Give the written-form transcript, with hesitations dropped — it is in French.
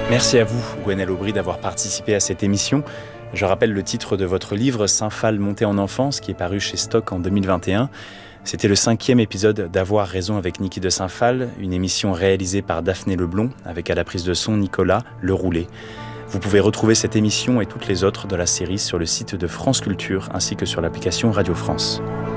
Merci à vous, Gwenaëlle Aubry, d'avoir participé à cette émission. Je rappelle le titre de votre livre « Saint-Phal monté en enfance » qui est paru chez Stock en 2021. C'était le 5e épisode d'Avoir raison avec Niki de Saint-Phal, une émission réalisée par Daphné Leblond avec à la prise de son Nicolas Leroulet. Vous pouvez retrouver cette émission et toutes les autres de la série sur le site de France Culture ainsi que sur l'application Radio France.